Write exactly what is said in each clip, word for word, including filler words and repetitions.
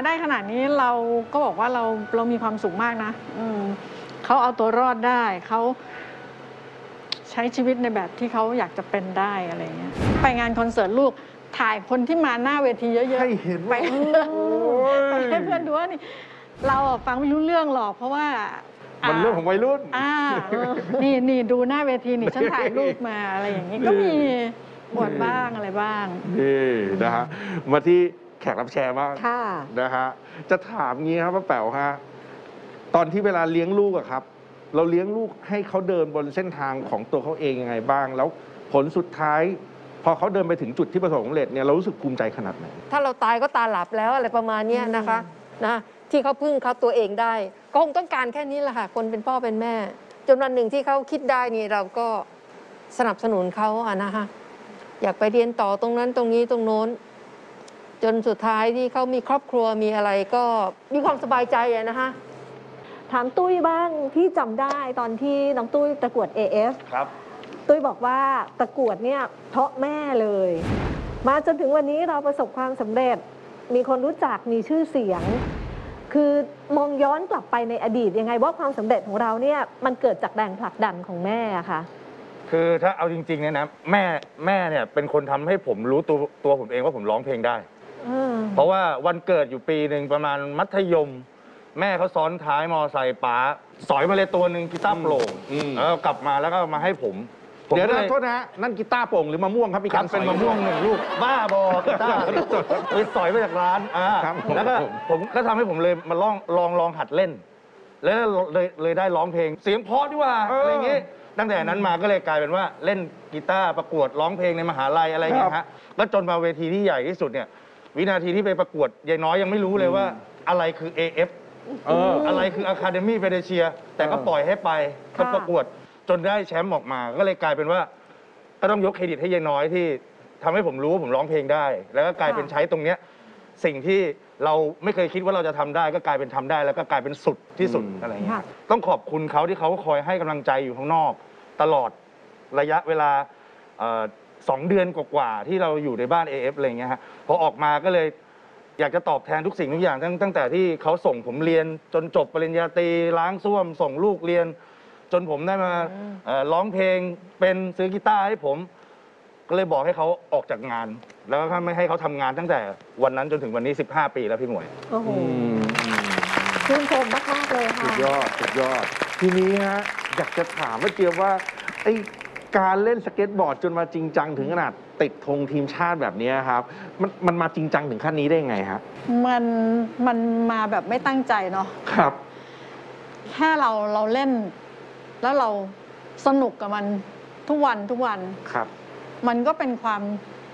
ได้ขนาดนี้เราก็บอกว่าเราเรามีความสุขมากนะอืมเขาเอาตัวรอดได้เขาใช้ชีวิตในแบบที่เขาอยากจะเป็นได้อะไรเงี้ยไปงานคอนเสิร์ตลูกถ่ายคนที่มาหน้าเวทีเยอะๆให้เห็นไปให้เพื่อนดูว่านี่เราฟังไม่รู้เรื่องหรอกเพราะว่ามันเรื่องของวัยรุ่นอ่านี่นี่ดูหน้าเวทีนี่ฉันถ่ายรูปมาอะไรอย่างนี้ก็มีบวชบ้างอะไรบ้างนี่นะฮะมาที่แขกรับแชร์บ้างค่ะนะฮะจะถามงี้ครับป้าแป๋วฮะตอนที่เวลาเลี้ยงลูกอะครับ เราเลี้ยงลูกให้เขาเดินบนเส้นทางของตัวเขาเองยังไงบ้างแล้วผลสุดท้ายพอเขาเดินไปถึงจุดที่ประสบความสำเร็จเนี่ยเรารู้สึกภูมิใจขนาดไหนถ้าเราตายก็ตาหลับแล้วอะไรประมาณนี้นะคะนะที่เขาพึ่งเขาตัวเองได้ก็คงต้องการแค่นี้แหละค่ะคนเป็นพ่อเป็นแม่จนวันหนึ่งที่เขาคิดได้นี่เราก็สนับสนุนเขาอะนะคะอยากไปเรียนต่อตรงนั้นตรงนี้ตรงโน้นจนสุดท้ายที่เขามีครอบครัวมีอะไรก็มีความสบายใจอะนะคะถามตุ้ยบ้างที่จำได้ตอนที่น้องตุ้ยประกวด เอ เอฟครับตุ้ยบอกว่าประกวดเนี่ยเพราะแม่เลยมาจนถึงวันนี้เราประสบความสำเร็จมีคนรู้จักมีชื่อเสียงคือมองย้อนกลับไปในอดีตยังไงว่าความสำเร็จของเราเนี่ยมันเกิดจากแรงผลักดันของแม่อะค่ะคือถ้าเอาจริงๆเนี่ยนะแม่แม่เนี่ยเป็นคนทำให้ผมรู้ตัวตัวผมเองว่าผมร้องเพลงได้เพราะว่าวันเกิดอยู่ปีหนึ่งประมาณมัธยมแม่เขาซ้อนท้ายมอไซค์ป๋าสอยมาเลยตัวหนึ่งกีตาร์โปร่งแล้วกลับมาแล้วก็มาให้ผมเดี๋ยวนะโทษนะนั่นกีตาร์โปร่งหรือมะม่วงครับมีการเป็นมะม่วงหนึ่งลูกบ้าบอกีตาร์ไปสอยมาจากร้านอ่าแล้วก็ผมก็ทำให้ผมเลยมาลองลองลองหัดเล่นแล้วเลยเลยได้ร้องเพลงเสียงเพราะดีว่าอะไรอย่างงี้ตั้งแต่นั้นมาก็เลยกลายเป็นว่าเล่นกีตาร์ประกวดร้องเพลงในมหาลัยอะไรอย่างเงี้ยฮะแล้วจนมาเวทีที่ใหญ่ที่สุดเนี่ยวินาทีที่ไปประกวดยายน้อยยังไม่รู้เลยว่าอะไรคือ เอ เอฟ เอออะไรคือ Academy f e d e c i a แต่ก็ปล่อยให้ไปก็ประกวดจนได้แชมป์ออกมาก็เลยกลายเป็นว่าก็ต้องยกเครดิตให้ยายน้อยที่ทำให้ผมรู้ว่าผมร้องเพลงได้แล้วก็กลายเป็นใช้ตรงเนี้ยสิ่งที่เราไม่เคยคิดว่าเราจะทำได้ก็กลายเป็นทำได้แล้วก็กลายเป็นสุดที่สุดอะไรอย่างเงี้ยต้องขอบคุณเขาที่เขาคอยให้กำลังใจอยู่ข้างนอกตลอดระยะเวลาสองเดือนกว่าๆที่เราอยู่ในบ้าน เอ เอฟ อะไรอย่างเงี้ยฮะพอออกมาก็เลยอยากจะตอบแทนทุกสิ่งทุกอย่างตั้งตั้งแต่ที่เขาส่งผมเรียนจนจบปริญญาตรีล้างส้วมส่งลูกเรียนจนผมได้มาร้องเพลงเป็นซื้อกีตาร์ให้ผมก็เลยบอกให้เขาออกจากงานแล้วก็ไม่ให้เขาทำงานตั้งแต่วันนั้นจนถึงวันนี้สิบห้าปีแล้วพี่หมวยโอ้โหชื่นชมมากๆเลยค่ะสุดยอดสุดยอดทีนี้ฮะอยากจะถามว่าเจียบว่าไอ้การเล่นสเก็ตบอร์ดจนมาจริงจังถึงขนาดติดธงทีมชาติแบบนี้ครับมันมันมาจริงจังถึงขั้นนี้ได้ยังไงฮะมันมันมาแบบไม่ตั้งใจเนาะครับแค่เราเราเล่นแล้วเราสนุกกับมันทุกวันทุกวันครับมันก็เป็นความ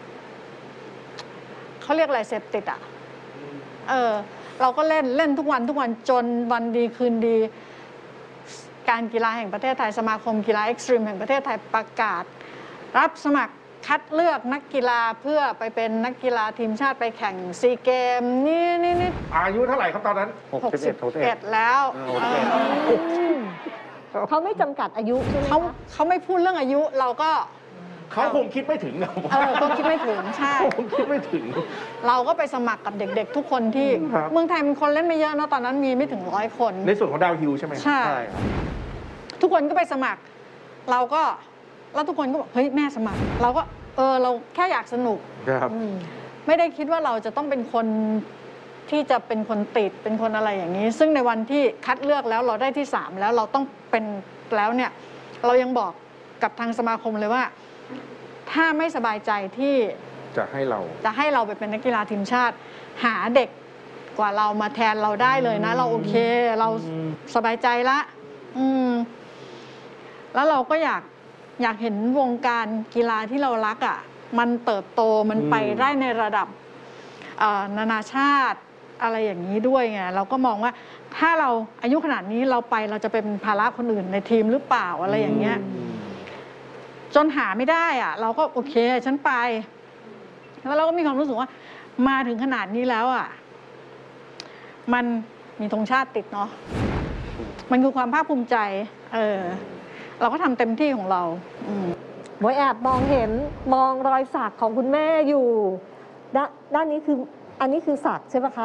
เขาเรียกอะไรเสพติดอ่ะเออเราก็เล่นเล่นทุกวันทุกวันจนวันดีคืนดีการกีฬาแห่งประเทศไทยสมาคมกีฬาเอ็กซ์ตรีมแห่งประเทศไทยประกาศรับสมัครคัดเลือกนักกีฬาเพื่อไปเป็นนักกีฬาทีมชาติไปแข่งซีเกมนี่นี่นี่อายุเท่าไหร่ครับตอนนั้นหกสิบเอ็ดแล้วเขาไม่จำกัดอายุใช่ไหมเขาเขาไม่พูดเรื่องอายุเราก็เขาคงคิดไม่ถึงนะเออคงคิดไม่ถึงใช่คงคิดไม่ถึงเราก็ไปสมัครกับเด็กๆทุกคนที่เมืองไทยมีคนเล่นไม่เยอะนะตอนนั้นมีไม่ถึงร้อยคนในส่วนของดาวฮิลใช่ไหมใช่ทุกคนก็ไปสมัครเราก็แล้วทุกคนก็บอกเฮ้ยแม่สมัครเราก็เออเราแค่อยากสนุกไม่ได้คิดว่าเราจะต้องเป็นคนที่จะเป็นคนติดเป็นคนอะไรอย่างนี้ซึ่งในวันที่คัดเลือกแล้วเราได้ที่สามแล้วเราต้องเป็นแล้วเนี่ยเรายังบอกกับทางสมาคมเลยว่าถ้าไม่สบายใจที่จะให้เราจะให้เราไปเป็นนักกีฬาทีมชาติหาเด็กกว่าเรามาแทนเราได้เลยนะเราโอเคเราสบายใจละอืมแล้วเราก็อยากอยากเห็นวงการกีฬาที่เรารักอ่ะมันเติบโตมันไปได้ในระดับนานาชาติอะไรอย่างนี้ด้วยไงเราก็มองว่าถ้าเราอายุขนาดนี้เราไปเราจะเป็นภาระคนอื่นในทีมหรือเปล่าอะไรอย่างเงี้ยจนหาไม่ได้อ่ะเราก็โอเคฉันไปแล้วเราก็มีความรู้สึกว่ามาถึงขนาดนี้แล้วอ่ะมันมีธงชาติติดเนาะมันคือความภาคภูมิใจเออเราก็ทำเต็มที่ของเราหมวยแอบมองเห็นมองรอยสักของคุณแม่อยู่ด้านนี้คืออันนี้คือสักใช่ไหมคะ